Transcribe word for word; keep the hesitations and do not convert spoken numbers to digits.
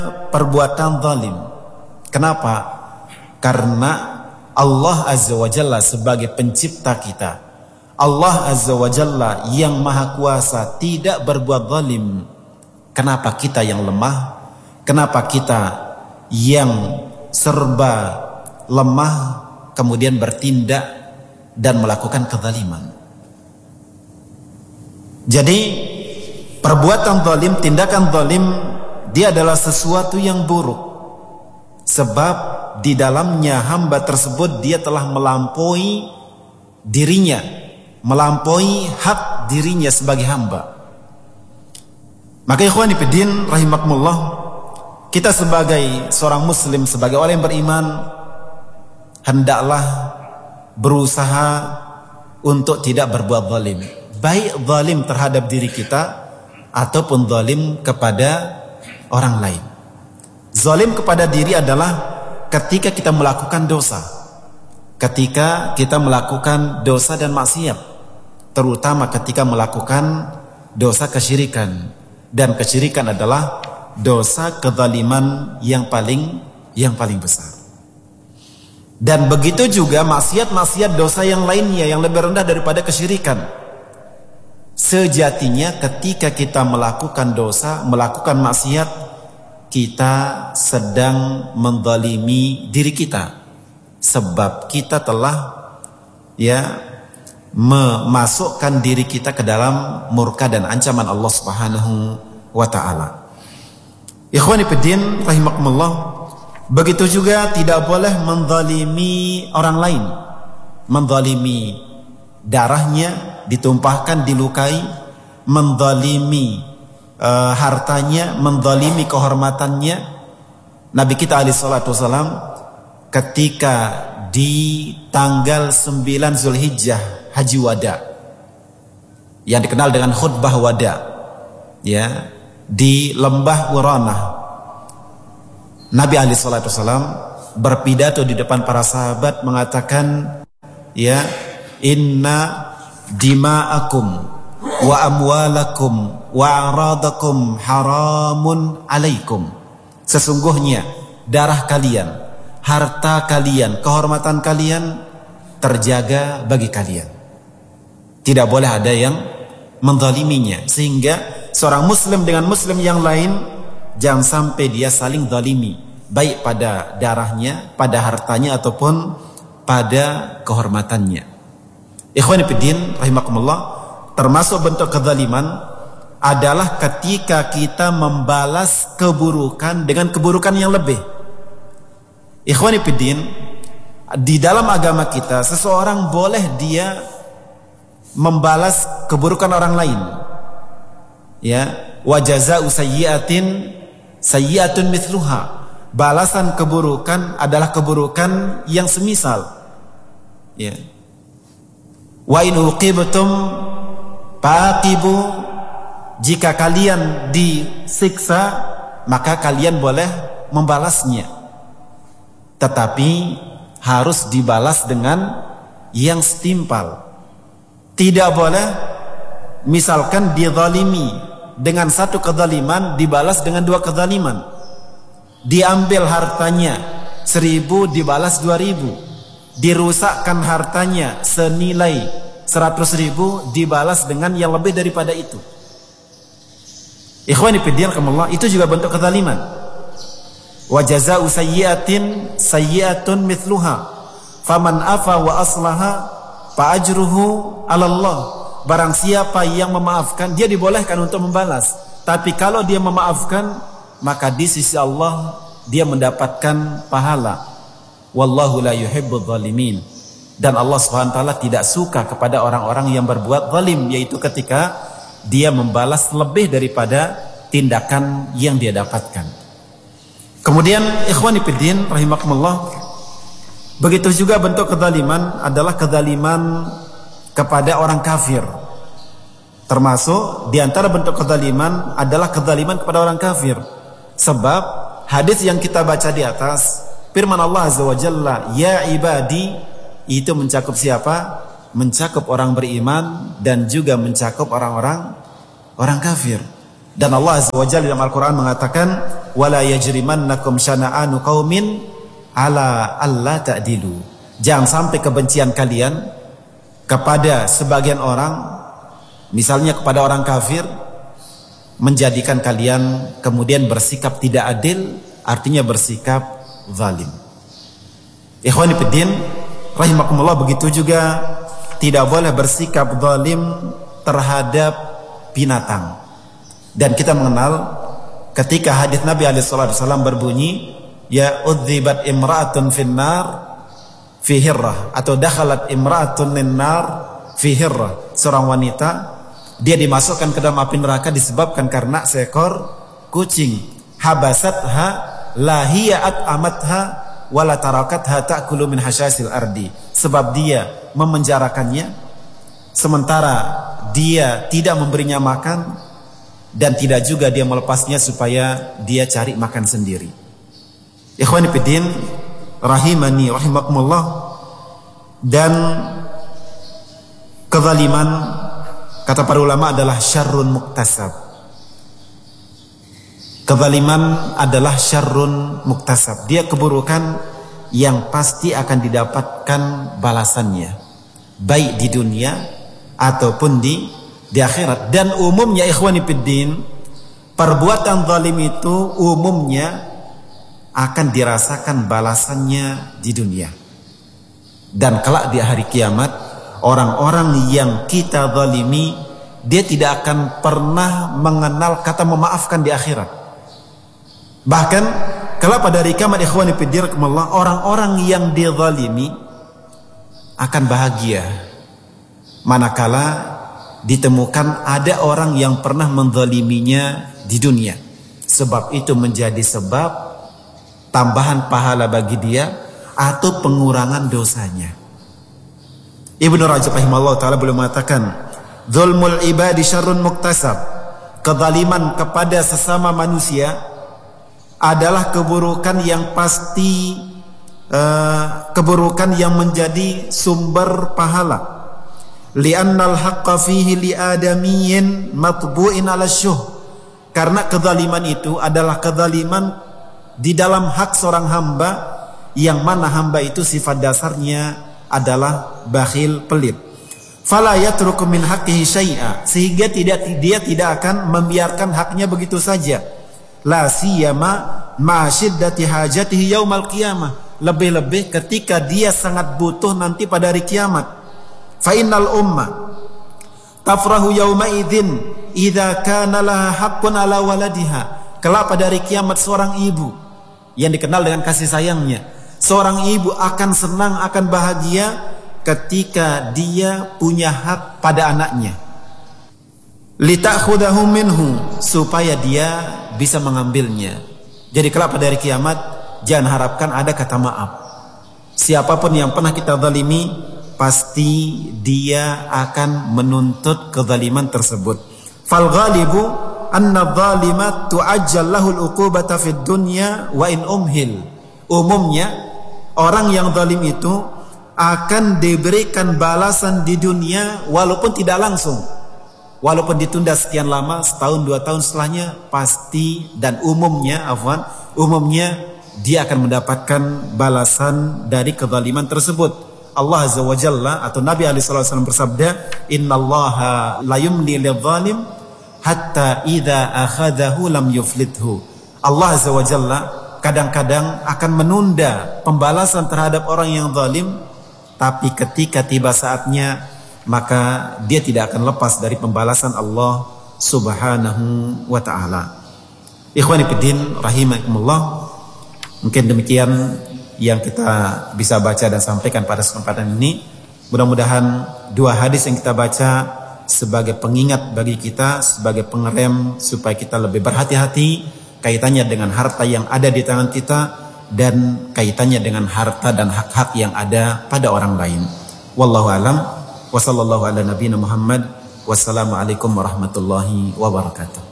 perbuatan zalim. Kenapa? Karena Allah Azza wa Jalla sebagai pencipta kita, Allah Azza wa Jalla yang maha kuasa tidak berbuat zalim. Kenapa kita yang lemah? Kenapa kita yang serba lemah kemudian bertindak dan melakukan kezaliman? Jadi perbuatan zalim, tindakan zalim, dia adalah sesuatu yang buruk. Sebab di dalamnya hamba tersebut dia telah melampaui dirinya, melampaui hak dirinya sebagai hamba. Maka ikhwani fiddin rahimakumullah, kita sebagai seorang muslim, sebagai orang yang beriman, hendaklah berusaha untuk tidak berbuat zalim, baik zalim terhadap diri kita ataupun zalim kepada orang lain. Zalim kepada diri adalah ketika kita melakukan dosa, ketika kita melakukan dosa dan maksiat, terutama ketika melakukan dosa kesyirikan. Dan kesyirikan adalah dosa kezaliman yang paling yang paling besar. Dan begitu juga maksiat-maksiat dosa yang lainnya yang lebih rendah daripada kesyirikan. Sejatinya ketika kita melakukan dosa, melakukan maksiat, kita sedang menzalimi diri kita. Sebab kita telah ya memasukkan diri kita ke dalam murka dan ancaman Allah Subhanahu wa taala. Ikhwani fiddin rahimakumullah, begitu juga tidak boleh menzalimi orang lain. Menzalimi darahnya, ditumpahkan, dilukai, menzalimi uh, hartanya, menzalimi kehormatannya. Nabi kita alaihi salatu wasalam ketika di tanggal sembilan Zulhijjah Haji Wada, yang dikenal dengan khutbah wada, ya, di lembah Uranah, Nabi alaihi salatu wasallam berpidato di depan para sahabat mengatakan, ya, inna dima'akum wa amwalakum wa aradakum haramun alaikum. Sesungguhnya darah kalian, harta kalian, kehormatan kalian terjaga bagi kalian. Tidak boleh ada yang menzaliminya. Sehingga seorang muslim dengan muslim yang lain jangan sampai dia saling zalimi, baik pada darahnya, pada hartanya, ataupun pada kehormatannya. Ikhwani fiddin rahimakumullah, termasuk bentuk kezaliman adalah ketika kita membalas keburukan dengan keburukan yang lebih. Ikhwani fiddin, di dalam agama kita seseorang boleh dia membalas keburukan orang lain, ya, wa jazaa'u sayyi'atin sayyi'atun mithluha. Balasan keburukan adalah keburukan yang semisal, ya. Wa in uqibtum faqibu, jika kalian disiksa maka kalian boleh membalasnya, tetapi harus dibalas dengan yang setimpal. Tidak boleh misalkan dizalimi dengan satu kezaliman dibalas dengan dua kezaliman. Diambil hartanya seribu dibalas dua ribu, dirusakkan hartanya senilai seratus ribu dibalas dengan yang lebih daripada itu. Ikhwani fiddin rahimakumullah, itu juga bentuk kezaliman. Wa jazaa'u sayyi'atin sayyi'atun mithluha faman afa wa aslaha fa ajruhu 'ala Allah. Barang siapa yang memaafkan, dia dibolehkan untuk membalas. Tapi kalau dia memaafkan, maka di sisi Allah dia mendapatkan pahala. Wallahu la yuhibbudz zalimin. Dan Allah Subhanahu wa taala tidak suka kepada orang-orang yang berbuat zalim, yaitu ketika dia membalas lebih daripada tindakan yang dia dapatkan. Kemudian ikhwani fiddin rahimakumullah, begitu juga bentuk kezaliman adalah kezaliman kepada orang kafir. Termasuk di antara bentuk kezaliman adalah kezaliman kepada orang kafir. Sebab hadis yang kita baca di atas, firman Allah Azza wa Jalla, ya ibadi, itu mencakup siapa? Mencakup orang beriman dan juga mencakup orang-orang orang kafir. Dan Allah Azza wa Jalla dalam Al-Quran mengatakan, wala yajrimannakum syana'anu qaumin ala alla ta'dilu. Jangan sampai kebencian kalian kepada sebagian orang, misalnya kepada orang kafir, menjadikan kalian kemudian bersikap tidak adil, artinya bersikap zalim. Ikhwani fiddin rahimakumullah, begitu juga tidak boleh bersikap zalim terhadap binatang. Dan kita mengenal ketika hadis Nabi alaihi salatu wasallam berbunyi, ya udzibat imra'atun finnar fi hirrah, atau dakhalat imra'atun linnar fi hirrah. Seorang wanita dia dimasukkan ke dalam api neraka disebabkan karena seekor kucing. Habasatha la hiya at'amatha wala tarakatha ta'kulu min hasyasil ardi. Sebab dia memenjarakannya sementara dia tidak memberinya makan, dan tidak juga dia melepasnya supaya dia cari makan sendiri. Ikhwani fiddin rahimani rahimakumullah. Dan kezaliman, kata para ulama, adalah syarrun muktasab. Kezaliman adalah syarrun muktasab. Dia keburukan yang pasti akan didapatkan balasannya, baik di dunia ataupun di di akhirat. Dan umumnya ikhwani fiddin, perbuatan zalim itu umumnya akan dirasakan balasannya di dunia. Dan kelak di hari kiamat, orang-orang yang kita zalimi, dia tidak akan pernah mengenal kata memaafkan di akhirat. Bahkan kelak pada hari kiamat ikhwani fiddin, orang-orang yang dizalimi akan bahagia manakala ditemukan ada orang yang pernah menzaliminya di dunia. Sebab itu menjadi sebab tambahan pahala bagi dia atau pengurangan dosanya. Ibnu Rajab rahimahullah ta'ala boleh mengatakan, zulmul ibadi syarrun muktasab. Kezaliman kepada sesama manusia adalah keburukan yang pasti, uh, keburukan yang menjadi sumber pahala. Li'annal haqqa fihi li'adamiyyin matbu'in ala syuh. Karena kezaliman itu adalah kezaliman di dalam hak seorang hamba, yang mana hamba itu sifat dasarnya adalah bakhil, pelit. Fala yatruku min haqqihi syai'a, sehingga tidak dia tidak akan membiarkan haknya begitu saja. La siyama ma syiddati hajatihi yaumal qiyamah, lebih-lebih ketika dia sangat butuh nanti pada hari kiamat. Fa innal umma tafrahu yauma idzin idza kana laha haqqun ala waladiha. Kelak pada hari kiamat seorang ibu yang dikenal dengan kasih sayangnya, seorang ibu akan senang, akan bahagia ketika dia punya hak pada anaknya. Litakhudhahu minhu, supaya dia bisa mengambilnya. Jadi kelak pada hari kiamat jangan harapkan ada kata maaf. Siapapun yang pernah kita zalimi, pasti dia akan menuntut kezaliman tersebut. Fal ghalibu anna zalima tu'ajjal lahul uqubata fid dunya wa in umhil. Umumnya orang yang zalim itu akan diberikan balasan di dunia walaupun tidak langsung. Walaupun ditunda sekian lama, setahun dua tahun setelahnya, pasti dan umumnya afwan, umumnya dia akan mendapatkan balasan dari kezaliman tersebut. Allah Azza wa Jalla atau Nabi alaihi wasallam bersabda, innallaha la yumli lidh-dhalim hatta idza akhadhahu lam yuflithu. Allah Azza wa Jalla kadang-kadang akan menunda pembalasan terhadap orang yang zalim, tapi ketika tiba saatnya maka dia tidak akan lepas dari pembalasan Allah Subhanahu wa taala. Ikhwani fiddin rahimakumullah, mungkin demikian yang kita bisa baca dan sampaikan pada kesempatan ini. Mudah-mudahan dua hadis yang kita baca sebagai pengingat bagi kita, sebagai pengerem supaya kita lebih berhati-hati kaitannya dengan harta yang ada di tangan kita dan kaitannya dengan harta dan hak-hak yang ada pada orang lain. Wallahu alam wa sallallahu ala nabiyina Muhammad. Wassalamualaikum warahmatullahi wabarakatuh.